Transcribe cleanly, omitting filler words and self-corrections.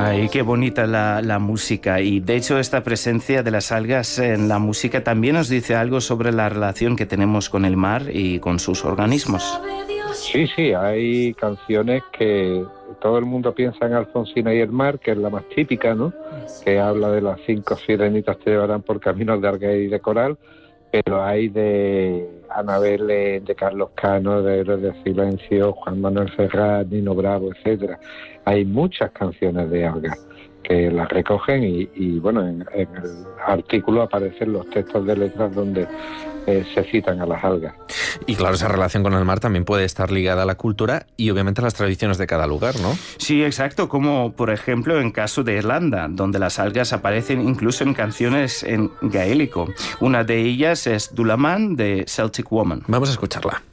Ay, qué bonita la música. Y de hecho esta presencia de las algas en la música también nos dice algo sobre la relación que tenemos con el mar y con sus organismos. Sí, sí, hay canciones que todo el mundo piensa en Alfonsina y el mar, que es la más típica, ¿no? Que habla de las 5 sirenitas te llevarán por caminos de alga y de coral, pero hay de Ana Belén, de Carlos Cano, de Héroes de Silencio, Juan Manuel Serrat, Nino Bravo, etcétera. Hay muchas canciones de algas que las recogen y bueno, en el artículo aparecen los textos de letras donde se citan a las algas. Y claro, esa relación con el mar también puede estar ligada a la cultura y obviamente a las tradiciones de cada lugar, ¿no? Sí, exacto, como por ejemplo en caso de Irlanda, donde las algas aparecen incluso en canciones en gaélico. Una de ellas es Dulaman de Celtic Woman. Vamos a escucharla.